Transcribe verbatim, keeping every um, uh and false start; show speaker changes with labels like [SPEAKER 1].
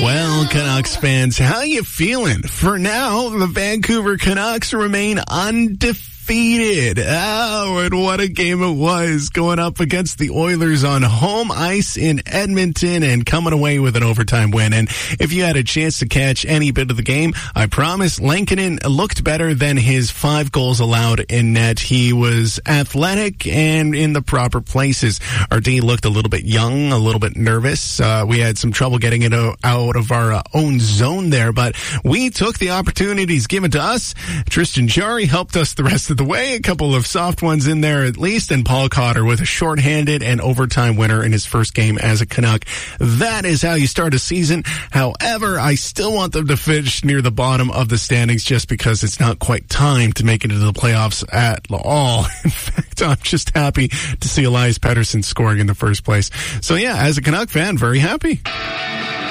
[SPEAKER 1] Well, Canucks fans, how you feeling? For now, the Vancouver Canucks remain undefeated. Oh, and what a game it was, going up against the Oilers on home ice in Edmonton and coming away with an overtime win. And if you had a chance to catch any bit of the game, I promise Lankinen looked better than his five goals allowed in net. He was athletic and in the proper places. Our D looked a little bit young, a little bit nervous. Uh, we had some trouble getting it out of our uh, own zone there, but we took the opportunities given to us. Tristan Jarry helped us the rest of the way, a couple of soft ones in there at least, and Paul Cotter with a shorthanded and overtime winner in his first game as a Canuck. That is how you start a season. However, I still want them to finish near the bottom of the standings just because it's not quite time to make it into the playoffs at all. In fact, I'm just happy to see Elias Pettersson scoring in the first place. So yeah, as a Canuck fan, very happy.